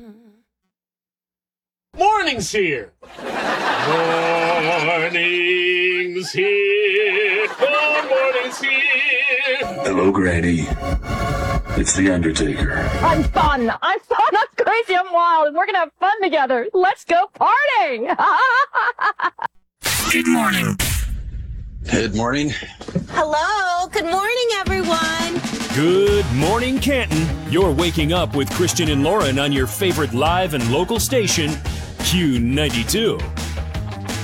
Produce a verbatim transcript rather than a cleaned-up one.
Morning's here. Morning's here. Good morning's here. Hello, Granny. It's the Undertaker. I'm fun. I'm fun. I'm crazy. I'm wild. And we're going to have fun together. Let's go partying. Good morning. Good morning. Hello. Good morning, everyone. Good morning, Canton. You're waking up with Christian and Lauren on your favorite live and local station, Q ninety-two.